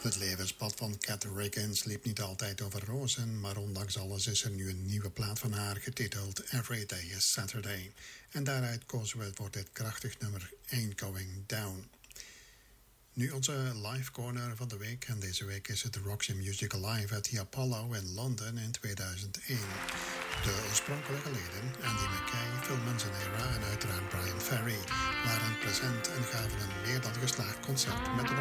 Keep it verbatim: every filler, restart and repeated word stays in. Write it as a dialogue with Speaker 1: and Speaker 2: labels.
Speaker 1: Het levenspad van Kat Riggins liep niet altijd over rozen, maar ondanks alles is er nu een nieuwe plaat van haar getiteld Every Day is Saturday. En daaruit kozen we voor dit krachtig nummer Ain't Going Down. Nu onze live corner van de week en deze week is het Roxy Music Live at the Apollo in Londen in tweeduizend één. De oorspronkelijke leden, Andy Mackay, Phil Manzanera en uiteraard Brian Ferry, waren present en gaven een meer dan geslaagd concert met een